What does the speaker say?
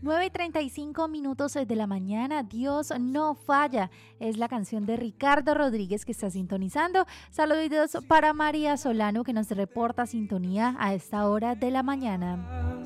9:35 de la mañana, Dios no falla. Es la canción de Ricardo Rodríguez que está sintonizando. Saludos para María Solano que nos reporta sintonía a esta hora de la mañana.